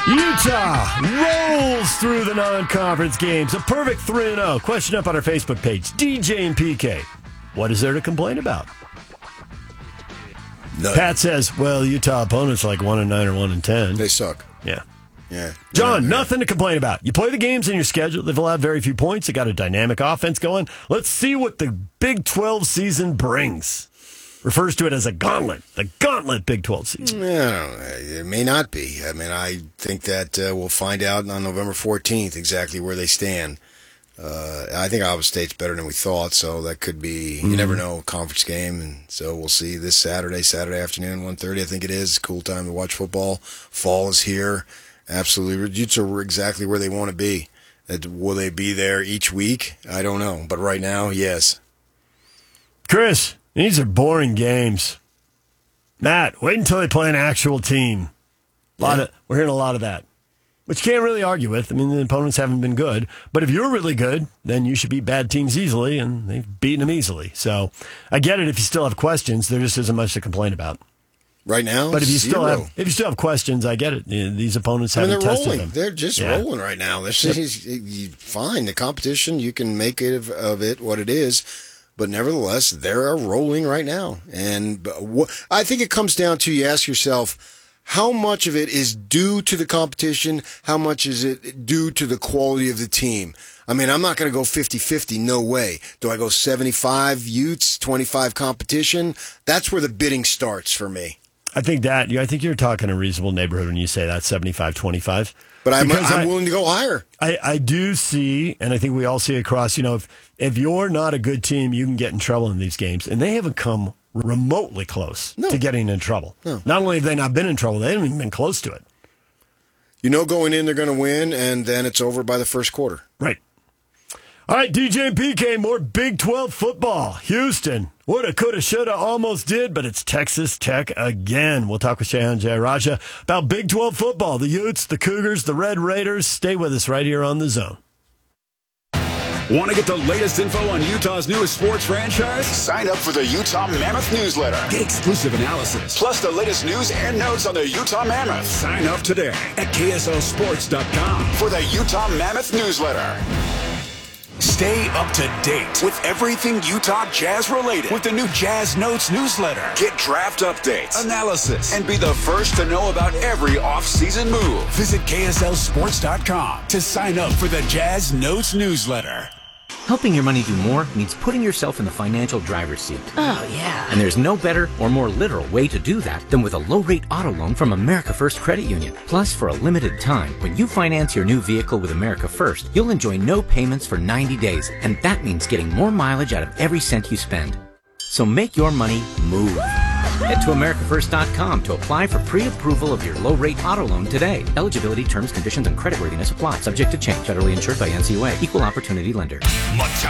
Utah rolls through the non-conference games. A perfect 3-0. Question up on our Facebook page. DJ and PK. What is there to complain about? None. Pat says, well, Utah opponents like 1-9 or 1-10. They suck. Yeah. Yeah. John, nothing to complain about. You play the games in your schedule. They've allowed very few points. They got a dynamic offense going. Let's see what the Big 12 season brings. Refers to it as a gauntlet. The gauntlet Big 12 season. No, it may not be. I mean, I think that we'll find out on November 14th exactly where they stand. I think Iowa State's better than we thought, so that could be, you never know, a conference game. And so we'll see this Saturday afternoon, 1:30, I think it is. Cool time to watch football. Fall is here. Absolutely. Utes are exactly where they want to be. Will they be there each week? I don't know. But right now, yes. Chris, these are boring games. Matt, wait until they play an actual team. We're hearing a lot of that, which you can't really argue with. I mean, the opponents haven't been good. But if you're really good, then you should beat bad teams easily, and they've beaten them easily. So I get it if you still have questions. There just isn't much to complain about. Right now, but if you zero. still have questions, I get it. These opponents haven't they're tested rolling. them. They're just rolling right now. Fine. The competition, you can make it of it what it is, but nevertheless, they're rolling right now. And I think it comes down to, you ask yourself, how much of it is due to the competition? How much is it due to the quality of the team? I mean, I'm not going to go 50-50, no way. Do I go 75 Utes, 25 competition? That's where the bidding starts for me. I think you're talking a reasonable neighborhood when you say that, 75-25. But I'm willing to go higher. I do see, and I think we all see across, if you're not a good team, you can get in trouble in these games. And they haven't come remotely close to getting in trouble. No. Not only have they not been in trouble, they haven't even been close to it. Going in, they're going to win, and then it's over by the first quarter. Right. All right, DJ and PK, more Big 12 football. Houston, woulda, coulda, shoulda, almost did, but it's Texas Tech again. We'll talk with Shayan Jayaraja about Big 12 football, the Utes, the Cougars, the Red Raiders. Stay with us right here on The Zone. Want to get the latest info on Utah's newest sports franchise? Sign up for the Utah Mammoth newsletter. Get exclusive analysis, plus the latest news and notes on the Utah Mammoth. Sign up today at KSLSports.com for the Utah Mammoth newsletter. Stay up to date with everything Utah Jazz related with the new Jazz Notes newsletter. Get draft updates, analysis, and be the first to know about every off-season move. Visit KSLSports.com to sign up for the Jazz Notes newsletter. Helping your money do more means putting yourself in the financial driver's seat. Oh, yeah. And there's no better or more literal way to do that than with a low-rate auto loan from America First Credit Union. Plus, for a limited time, when you finance your new vehicle with America First, you'll enjoy no payments for 90 days. And that means getting more mileage out of every cent you spend. So make your money move. Head to AmericaFirst.com to apply for pre-approval of your low-rate auto loan today. Eligibility, terms, conditions, and creditworthiness apply. Subject to change. Federally insured by NCUA. Equal opportunity lender.